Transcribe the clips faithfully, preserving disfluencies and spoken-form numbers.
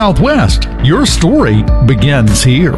Southwest. Your story begins here.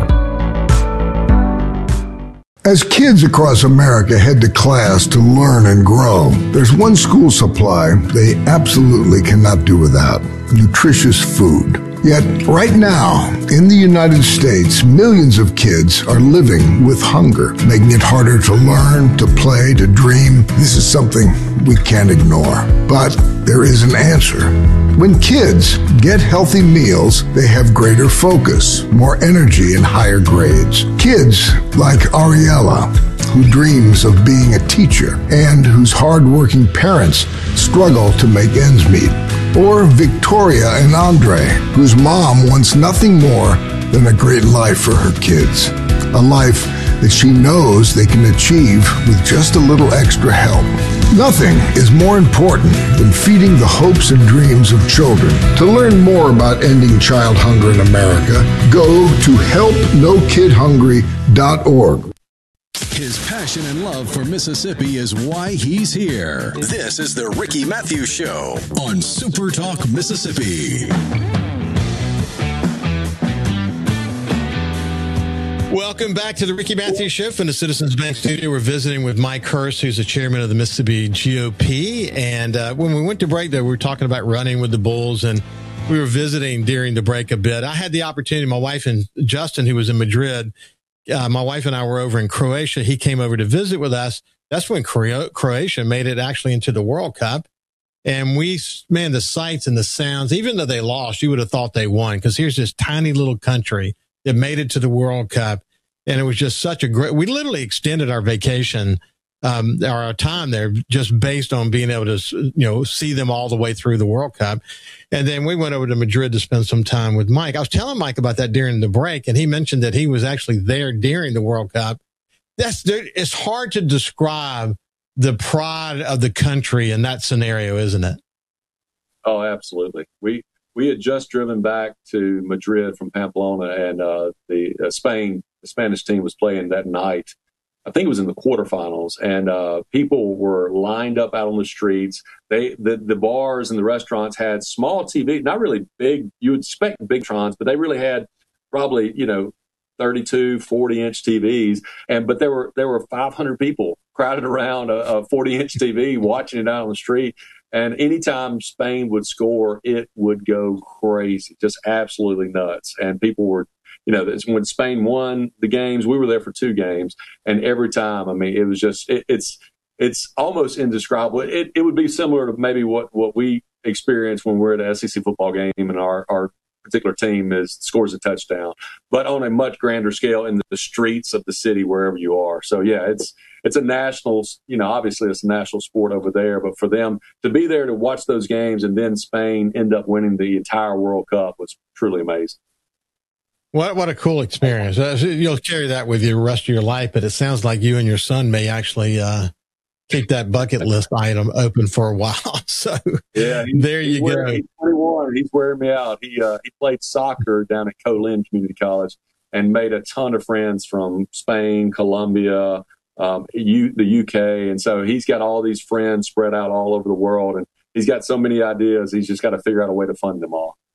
As kids across America head to class to learn and grow, there's one school supply they absolutely cannot do without: nutritious food. Yet, right now, in the United States, millions of kids are living with hunger, making it harder to learn, to play, to dream. This is something we can't ignore. But there is an answer. When kids get healthy meals, they have greater focus, more energy, and higher grades. Kids like Ariella, who dreams of being a teacher and whose hardworking parents struggle to make ends meet. Or Victoria and Andre, whose mom wants nothing more than a great life for her kids. A life that she knows they can achieve with just a little extra help. Nothing is more important than feeding the hopes and dreams of children. To learn more about ending child hunger in America, go to help no kid hungry dot org. His passion and love for Mississippi is why he's here. This is the Ricky Matthews Show on Super Talk Mississippi. Welcome back to the Ricky Matthews Show from the Citizens Bank Studio. We're visiting with Mike Hurst, who's the chairman of the Mississippi G O P. And uh, when we went to break there, we were talking about running with the Bulls, and we were visiting during the break a bit. I had the opportunity, my wife and Justin, who was in Madrid, Uh, my wife and I were over in Croatia. He came over to visit with us. That's when Cro- Croatia made it actually into the World Cup. And we, man, the sights and the sounds, even though they lost, you would have thought they won, because here's this tiny little country that made it to the World Cup. And it was just such a great, we literally extended our vacation, um, our time there just based on being able to, you know, see them all the way through the World Cup. And then we went over to Madrid to spend some time with Mike. I was telling Mike about that during the break, and he mentioned that he was actually there during the World Cup. That's, it's hard to describe the pride of the country in that scenario, isn't it? Oh, absolutely. We, we had just driven back to Madrid from Pamplona, and uh, the uh, Spain, the Spanish team was playing that night. I think it was in the quarterfinals, and uh, people were lined up out on the streets. They, the, the bars and the restaurants had small T V, not really big. You would expect big trons, but they really had probably, you know, thirty-two, forty inch T Vs. And, but there were, there were five hundred people crowded around a, a forty inch T V watching it out on the street. And anytime Spain would score, it would go crazy, just absolutely nuts. And people were, you know, when Spain won the games, we were there for two games, and every time, I mean, it was just, it, it's, it's almost indescribable. It, it would be similar to maybe what, what we experience when we're at an S E C football game and our, our particular team is scores a touchdown, but on a much grander scale in the streets of the city, wherever you are. So yeah, it's, it's a national, you know, obviously it's a national sport over there, but for them to be there to watch those games and then Spain end up winning the entire World Cup was truly amazing. What what a cool experience. You'll carry that with you the rest of your life, but it sounds like you and your son may actually uh, keep that bucket list item open for a while. So yeah, he, there you wearing, go. He's twenty-one. He's wearing me out. He uh, he played soccer down at Colin Community College and made a ton of friends from Spain, Colombia, um, U, the U K. And so he's got all these friends spread out all over the world, and he's got so many ideas. He's just got to figure out a way to fund them all.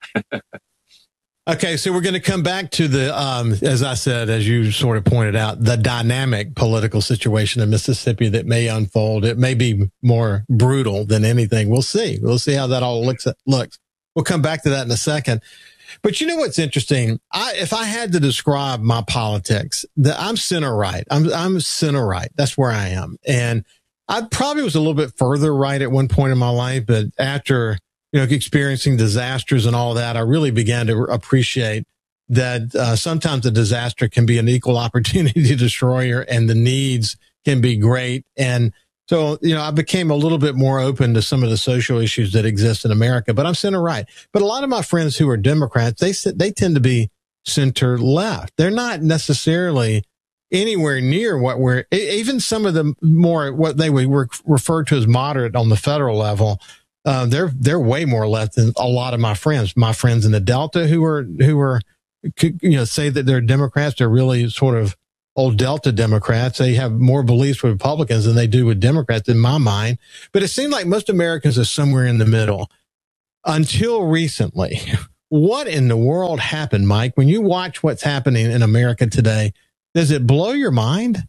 Okay, so we're going to come back to the, um, as I said, as you sort of pointed out, the dynamic political situation in Mississippi that may unfold. It may be more brutal than anything. We'll see. We'll see how that all looks. looks. We'll come back to that in a second. But you know what's interesting? I, if I had to describe my politics, the, I'm center right. I'm, I'm center right. That's where I am. And I probably was a little bit further right at one point in my life, but after you know, experiencing disasters and all that, I really began to appreciate that uh, sometimes a disaster can be an equal opportunity destroyer and the needs can be great. And so, you know, I became a little bit more open to some of the social issues that exist in America, but I'm center right. But a lot of my friends who are Democrats, they they tend to be center left. They're not necessarily anywhere near what we're, even some of the more, what they would refer to as moderate on the federal level. Uh, they're they're way more left than a lot of my friends. My friends in the Delta who are who are you know say that they're Democrats. They're really sort of old Delta Democrats. They have more beliefs with Republicans than they do with Democrats, in my mind. But it seems like most Americans are somewhere in the middle. Until recently, what in the world happened, Mike? When you watch what's happening in America today, does it blow your mind?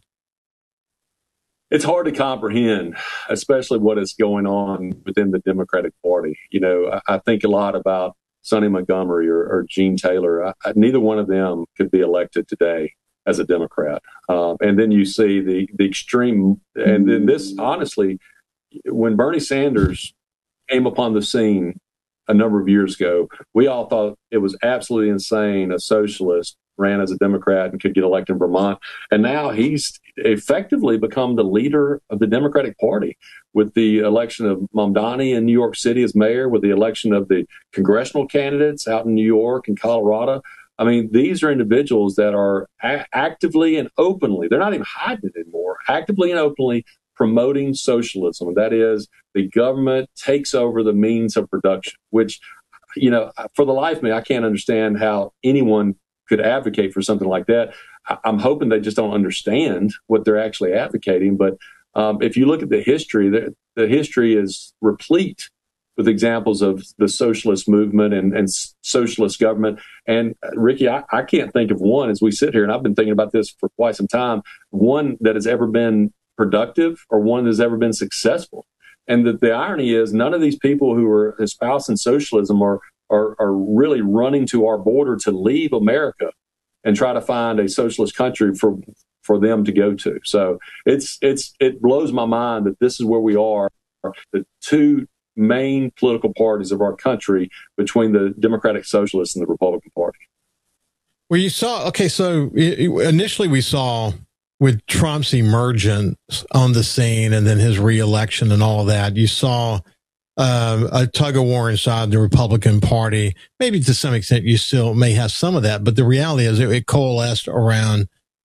It's hard to comprehend, especially what is going on within the Democratic Party. You know, I, I think a lot about Sonny Montgomery or, or Gene Taylor. I, I, neither one of them could be elected today as a Democrat. Um, and then you see the the extreme, and then this, honestly, when Bernie Sanders came upon the scene a number of years ago, we all thought it was absolutely insane. A socialist ran as a Democrat and could get elected in Vermont. And now he's effectively become the leader of the Democratic Party with the election of Mamdani in New York City as mayor, with the election of the congressional candidates out in New York and Colorado. I mean, these are individuals that are a- actively and openly, they're not even hiding it anymore, actively and openly promoting socialism. And that is, the government takes over the means of production, which, you know, for the life of me, I can't understand how anyone could advocate for something like that. I- I'm hoping they just don't understand what they're actually advocating. But um, if you look at the history, the, the history is replete with examples of the socialist movement and, and socialist government. And uh, Ricky, I, I can't think of one as we sit here, and I've been thinking about this for quite some time, one that has ever been productive or one that has ever been successful. And the, the irony is none of these people who are espousing socialism are, are, are really running to our border to leave America and try to find a socialist country for for them to go to. So it's it's it blows my mind that this is where we are, the two main political parties of our country, between the Democratic Socialists and the Republican Party. Well, you saw, okay, so initially we saw with Trump's emergence on the scene and then his reelection and all that, you saw uh, a tug of war inside the Republican Party. Maybe to some extent you still may have some of that, but the reality is it, it coalesced around,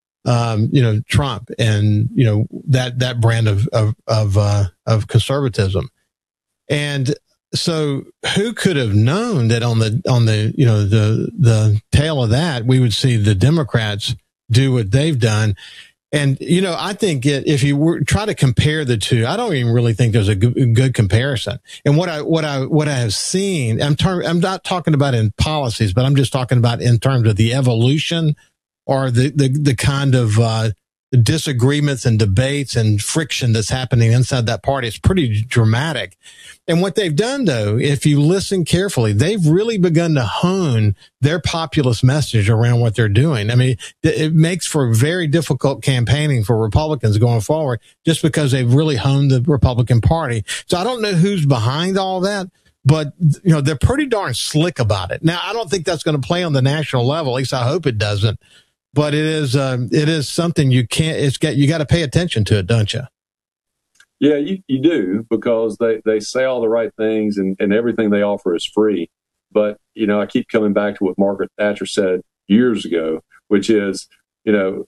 um, you know, Trump and, you know, that, that brand of, of, of, uh, of conservatism. And so who could have known that on the, on the, you know, the, the tail of that, we would see the Democrats do what they've done. And, you know, I think it, if you were try to compare the two, I don't even really think there's a good, good comparison. And what I, what I, what I have seen, I'm tar- I'm not talking about in policies, but I'm just talking about in terms of the evolution or the, the, the kind of, uh, disagreements and debates and friction that's happening inside that party. It's pretty dramatic. And what they've done, though, if you listen carefully, they've really begun to hone their populist message around what they're doing. I mean, it makes for very difficult campaigning for Republicans going forward just because they've really honed the Republican Party. So I don't know who's behind all that, but, you know, they're pretty darn slick about it. Now, I don't think that's going to play on the national level. At least I hope it doesn't. But it is, um, it is something you can't, it's got, you got to pay attention to it, don't you? Yeah, you, you do, because they, they say all the right things and, and everything they offer is free. But, you know, I keep coming back to what Margaret Thatcher said years ago, which is, you know,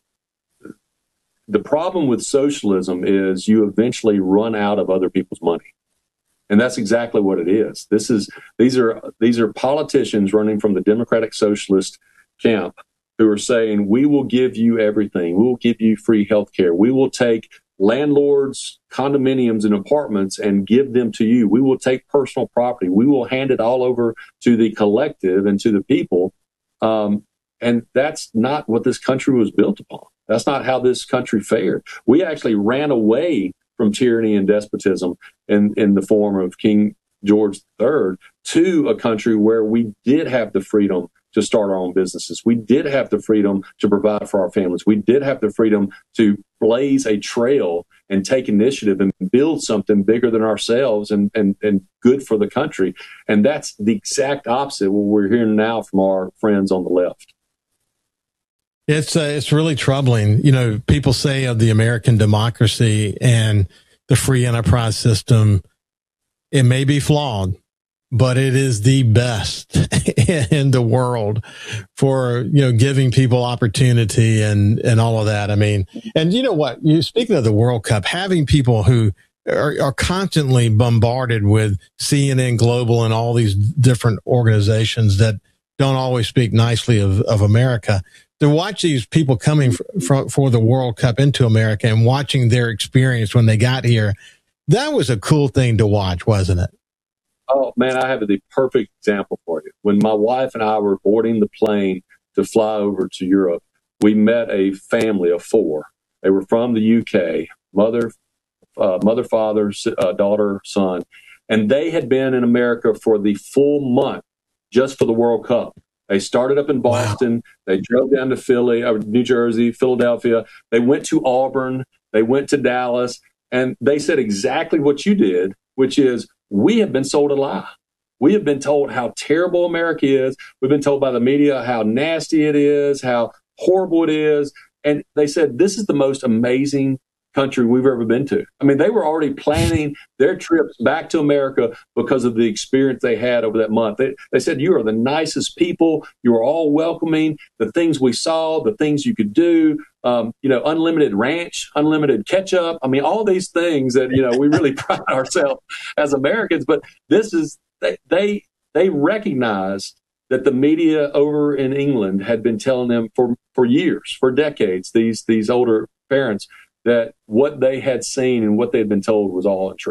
the problem with socialism is you eventually run out of other people's money. And that's exactly what it is. This is, these are, these are politicians running from the Democratic Socialist camp who are saying, we will give you everything. We will give you free health care. We will take landlords' condominiums and apartments and give them to you. We will take personal property. We will hand it all over to the collective and to the people. Um, and that's not what this country was built upon. That's not how this country fared. We actually ran away from tyranny and despotism in, in the form of King George the Third to a country where we did have the freedom to start our own businesses. We did have the freedom to provide for our families. We did have the freedom to blaze a trail and take initiative and build something bigger than ourselves and, and, and good for the country. And that's the exact opposite of what we're hearing now from our friends on the left. It's uh, it's really troubling. You know, people say of the American democracy and the free enterprise system, it may be flawed, but it is the best in the world for, you know, giving people opportunity and, and all of that. I mean, and you know what, you speaking of the World Cup, having people who are, are constantly bombarded with C N N Global and all these different organizations that don't always speak nicely of, of America, to watch these people coming for, for, for the World Cup into America and watching their experience when they got here, that was a cool thing to watch, wasn't it? Oh, man, I have the perfect example for you. When my wife and I were boarding the plane to fly over to Europe, we met a family of four. They were from the U K, mother, uh, mother, father, uh, daughter, son, and they had been in America for the full month just for the World Cup. They started up in Boston. Wow. They drove down to Philly, uh, New Jersey, Philadelphia. They went to Auburn. They went to Dallas, and they said exactly what you did, which is, we have been sold a lie. We have been told how terrible America is. We've been told by the media how nasty it is, how horrible it is. And they said, this is the most amazing country we've ever been to. I mean, they were already planning their trips back to America because of the experience they had over that month. They, they said, you are the nicest people. You are all welcoming. The things we saw, the things you could do, um, you know, unlimited ranch, unlimited ketchup. I mean, all these things that, you know, we really pride ourselves as Americans. But this is, they, they, they recognized that the media over in England had been telling them for, for years, for decades, these, these older parents, that what they had seen and what they had been told was all untrue.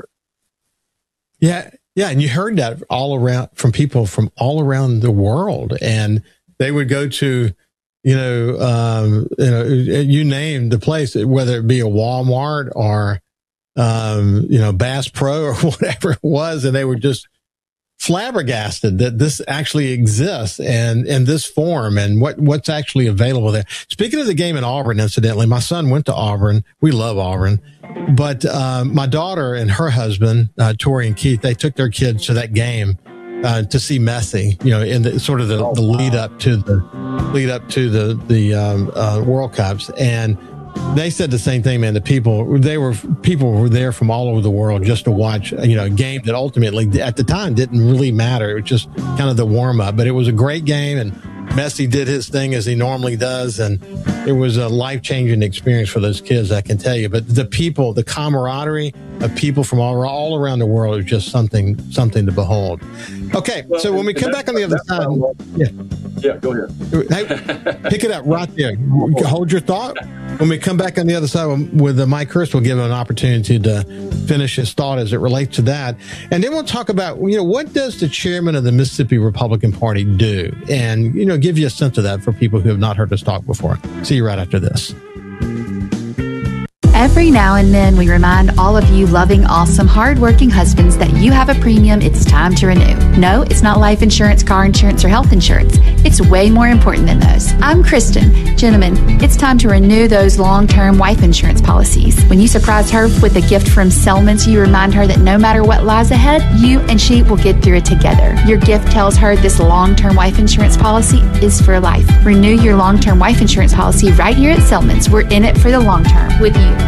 Yeah. Yeah. And you heard that all around from people from all around the world. And they would go to, you know, um, you know, you name the place, whether it be a Walmart or, um, you know, Bass Pro or whatever it was. And they were just flabbergasted that this actually exists and in this form and what, what's actually available there. Speaking of the game in Auburn, incidentally, my son went to Auburn. We love Auburn, but, um, my daughter and her husband, uh, Tori and Keith, they took their kids to that game, uh, to see Messi, you know, in the sort of the, the lead up to the lead up to the, the, um, uh, World Cups. And they said the same thing, man. The people, they were, people were there from all over the world just to watch, you know, a game that ultimately at the time didn't really matter. It was just kind of the warm up, but it was a great game and Messi did his thing as he normally does. And it was a life changing experience for those kids, I can tell you. But the people, the camaraderie of people from all, all around the world is just something, something to behold. Okay. Well, so when we come back on the other side, yeah. Yeah, go ahead. Hey, pick it up right there. Hold your thought. When we come back on the other side with uh, Mike Hurst, we'll give him an opportunity to finish his thought as it relates to that. And then we'll talk about, you know, what does the chairman of the Mississippi Republican Party do? And, you know, give you a sense of that for people who have not heard us talk before. See you right after this. Every now and then, we remind all of you loving, awesome, hardworking husbands that you have a premium it's time to renew. No, it's not life insurance, car insurance, or health insurance. It's way more important than those. I'm Kristen. Gentlemen, it's time to renew those long-term wife insurance policies. When you surprise her with a gift from Selmans, you remind her that no matter what lies ahead, you and she will get through it together. Your gift tells her this long-term wife insurance policy is for life. Renew your long-term wife insurance policy right here at Selmans. We're in it for the long term with you.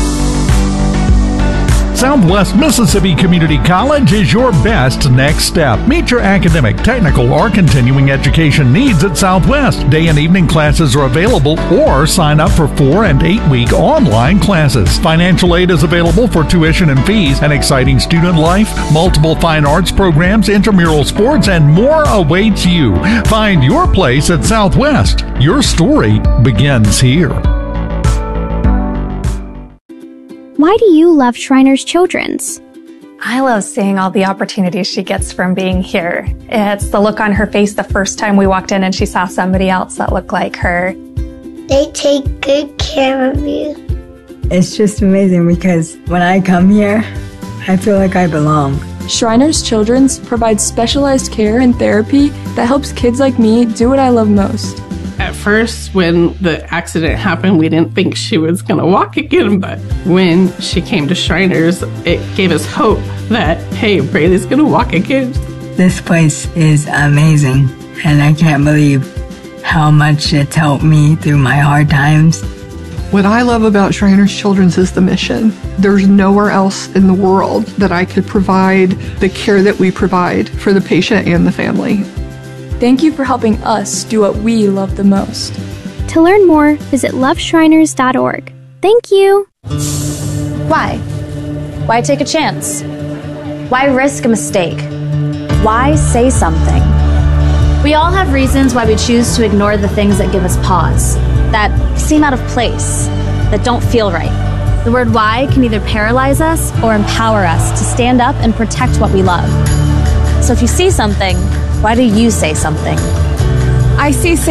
Southwest Mississippi Community College is your best next step. Meet your academic, technical, or continuing education needs at Southwest. Day and evening classes are available, or sign up for four and eight week online classes. Financial aid is available for tuition and fees, an exciting student life, multiple fine arts programs, intramural sports, and more awaits you. Find your place at Southwest. Your story begins here. Why do you love Shriners Children's? I love seeing all the opportunities she gets from being here. It's the look on her face the first time we walked in and she saw somebody else that looked like her. They take good care of you. It's just amazing because when I come here, I feel like I belong. Shriners Children's provides specialized care and therapy that helps kids like me do what I love most. At first, when the accident happened, we didn't think she was going to walk again, but when she came to Shriners, it gave us hope that, hey, Braylee's going to walk again. This place is amazing, and I can't believe how much it's helped me through my hard times. What I love about Shriners Children's is the mission. There's nowhere else in the world that I could provide the care that we provide for the patient and the family. Thank you for helping us do what we love the most. To learn more, visit love shriners dot org. Thank you. Why? Why take a chance? Why risk a mistake? Why say something? We all have reasons why we choose to ignore the things that give us pause, that seem out of place, that don't feel right. The word why can either paralyze us or empower us to stand up and protect what we love. So if you see something, why do you say something? I see